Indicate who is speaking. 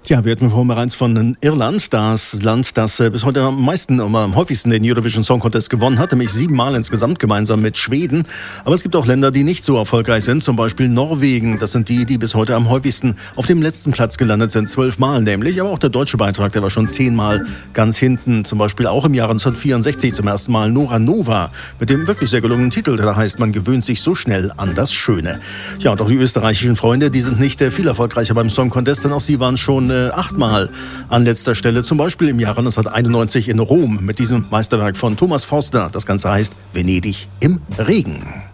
Speaker 1: Ja, wir hatten vorhin bereits von Irland, das Land, das bis heute am meisten und am häufigsten den Eurovision Song Contest gewonnen hat, nämlich 7-mal insgesamt gemeinsam mit Schweden. Aber es gibt auch Länder, die nicht so erfolgreich sind, zum Beispiel Norwegen. Das sind die bis heute am häufigsten auf dem letzten Platz gelandet sind, 12-mal nämlich. Aber auch der deutsche Beitrag, der war schon 10-mal ganz hinten. Zum Beispiel auch im Jahre 1964 zum ersten Mal Nora Nova mit dem wirklich sehr gelungenen Titel, der heißt Man gewöhnt sich so schnell an das Schöne. Ja, und auch die österreichischen Freunde, die sind nicht viel erfolgreicher beim Song Contest, denn auch sie waren schon 8-mal an letzter Stelle, zum Beispiel im Jahre 1991 in Rom mit diesem Meisterwerk von Thomas Forster. Das Ganze heißt Venedig im Regen.